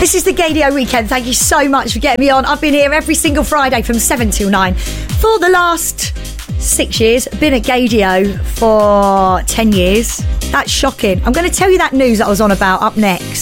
This is the Gaydio Weekend. Thank you so much for getting me on. I've been here every single Friday from 7 till 9 for the last 6 years. Been at Gaydio for 10 years. That's shocking. I'm going to tell you that news that I was on about up next.